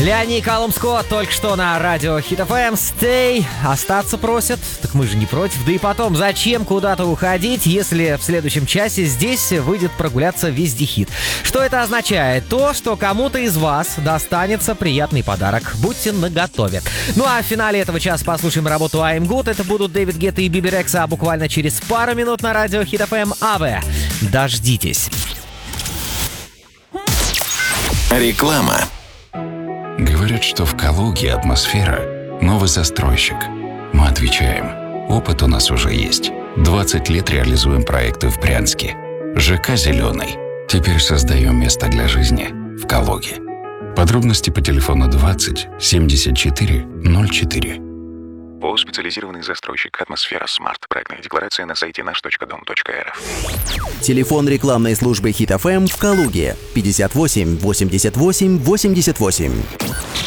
Леонид Колумско только что на радио Hit FM. Stay. Остаться просят. Так мы же не против. Да и потом, зачем куда-то уходить, если в следующем часе здесь выйдет прогуляться Вездехит? Что это означает? То, что кому-то из вас достанется приятный подарок. Будьте наготове. Ну а в финале этого часа послушаем работу I'm Good. Это будут Дэвид Гетта и Биби Рекса буквально через пару минут на радио Hit FM. А вы дождитесь. Реклама. Говорят, что в Калуге атмосфера – новый застройщик. Мы отвечаем. Опыт у нас уже есть. 20 лет реализуем проекты в Брянске. ЖК «Зеленый». Теперь создаем место для жизни в Калуге. Подробности по телефону 20 74 04. ООО «Специализированный застройщик. Атмосфера Смарт». Проектная декларация на сайте наш.дом.рф. Телефон рекламной службы Hit FM в Калуге 58 88 88.